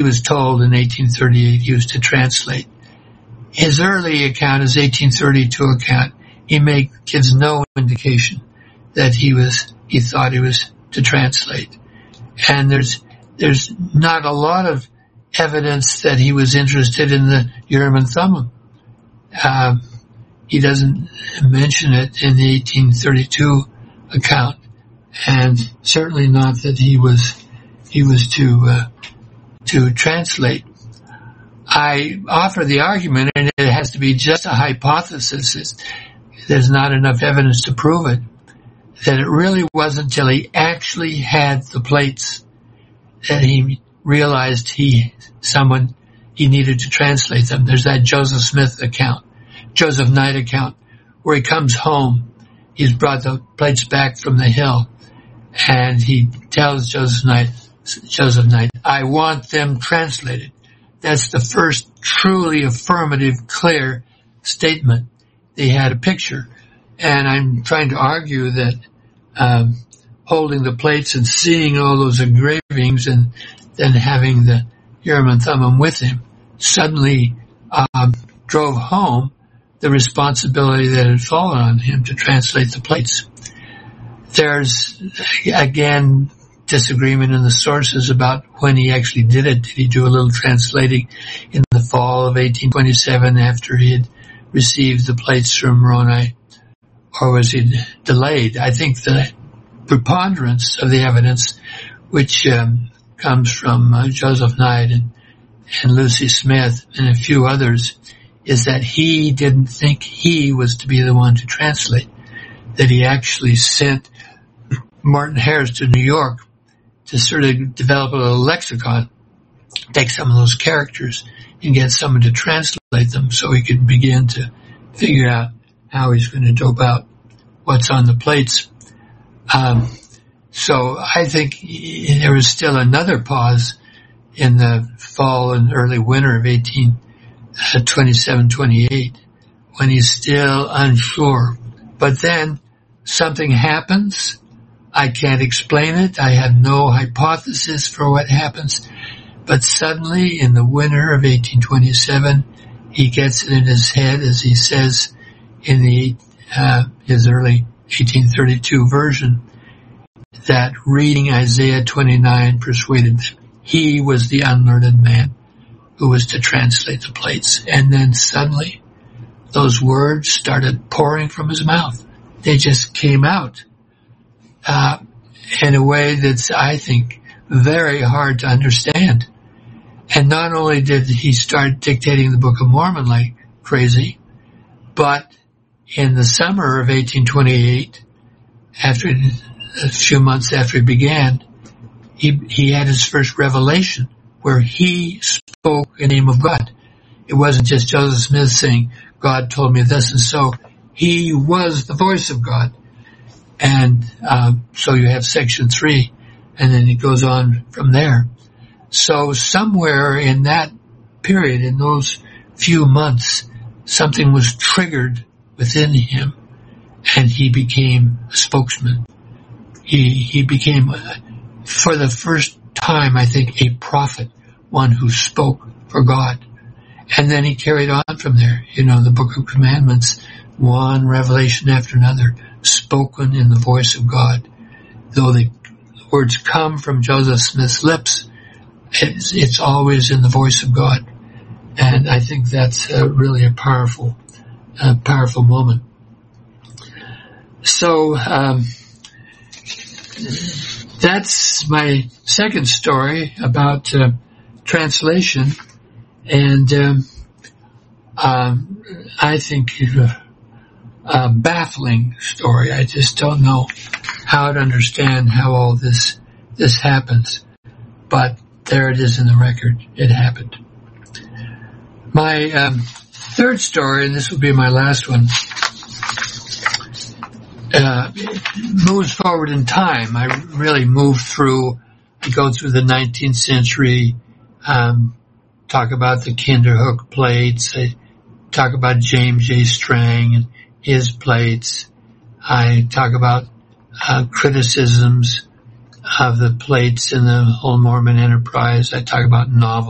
was told in 1838 he was to translate. His early account, his 1832 account, gives no indication that he thought he was to translate. And there's not a lot of evidence that he was interested in the Urim and Thummim. He doesn't mention it in the 1832 account, and certainly not that he was to translate. I offer the argument, and it has to be just a hypothesis. There's not enough evidence to prove it, that it really wasn't until he actually had the plates that he realized he needed to translate them. There's that Joseph Knight account, where he comes home. He's brought the plates back from the hill, and he tells Joseph Knight, I want them translated. That's the first truly affirmative, clear statement. They had a picture. And I'm trying to argue that holding the plates and seeing all those engravings and then having the Urim and Thummim with him suddenly drove home the responsibility that had fallen on him to translate the plates. There's, again, disagreement in the sources about when he actually did it. Did he do a little translating in the fall of 1827 after he had received the plates from Moroni, or was he delayed? I think the preponderance of the evidence, which comes from Joseph Knight and Lucy Smith and a few others, is that he didn't think he was to be the one to translate, that he actually sent Martin Harris to New York to sort of develop a little lexicon, take some of those characters and get someone to translate them so he could begin to figure out how he's going to dope out what's on the plates. So I think there was still another pause in the fall and early winter of 1827-28 when he's still unsure. But then something happens. I can't explain it. I have no hypothesis for what happens. But suddenly, in the winter of 1827, he gets it in his head, as he says in his early 1832 version, that reading Isaiah 29 persuaded them he was the unlearned man who was to translate the plates. And then suddenly, those words started pouring from his mouth. They just came out in a way that's, I think, very hard to understand. And not only did he start dictating the Book of Mormon like crazy, but in the summer of 1828, after a few months after he began, he had his first revelation where he spoke in the name of God. It wasn't just Joseph Smith saying, God told me this and so. He was the voice of God. And so you have section 3, and then it goes on from there. So somewhere in that period, in those few months, something was triggered within him, and he became a spokesman. He became, for the first time, I think, a prophet, one who spoke for God. And then he carried on from there. You know, the Book of Commandments, one revelation after another, spoken in the voice of God. Though the words come from Joseph Smith's lips, it's always in the voice of God. And I think that's really a powerful moment. So, that's my second story about translation. And I think a baffling story. I just don't know how to understand how all this happens. But there it is in the record. It happened. My third story, and this will be my last one, moves forward in time. I really go through the 19th century, talk about the Kinderhook plates. I talk about James J. Strang and his plates. I talk about criticisms of the plates in the whole Mormon enterprise. I talk about novels.